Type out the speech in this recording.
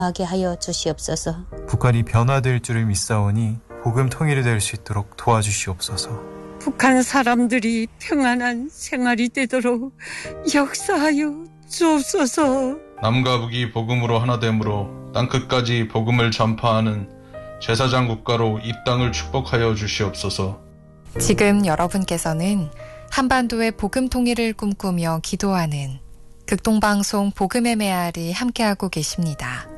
하게 하여 주시옵소서. 북한이 변화될 줄을 믿사오니 복음 통일이 될 수 있도록 도와주시옵소서. 북한 사람들이 평안한 생활이 되도록 역사하여 주옵소서. 남과 북이 복음으로 하나됨으로 땅끝까지 복음을 전파하는 제사장 국가로 이 땅을 축복하여 주시옵소서. 지금 여러분께서는 한반도의 복음 통일을 꿈꾸며 기도하는 극동방송 복음의 메아리 함께하고 계십니다.